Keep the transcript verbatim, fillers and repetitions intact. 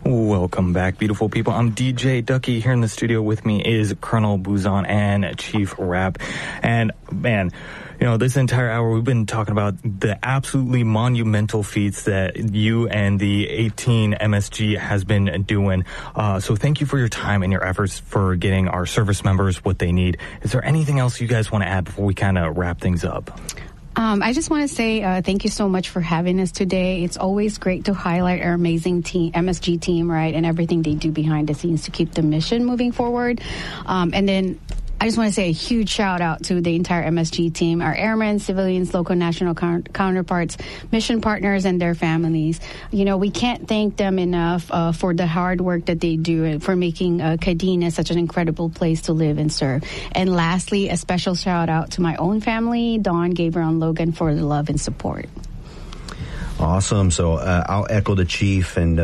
Welcome back, beautiful people. I'm D J Ducky. Here in the studio with me is Colonel Buzan and Chief Rapp. And man, you know, this entire hour we've been talking about the absolutely monumental feats that you and the eighteen M S G has been doing. Uh, so thank you for your time and your efforts for getting our service members what they need. Is there anything else you guys want to add before we kind of wrap things up? Um, I just want to say uh, thank you so much for having us today. It's always great to highlight our amazing team, M S G team, right, and everything they do behind the scenes to keep the mission moving forward. Um, and then I just want to say a huge shout out to the entire M S G team, our airmen, civilians, local national count- counterparts, mission partners, and their families. You know, we can't thank them enough uh, for the hard work that they do and for making uh, Kadena such an incredible place to live and serve. And lastly, a special shout out to my own family, Dawn, Gabriel, and Logan, for the love and support. Awesome. So uh, I'll echo the chief and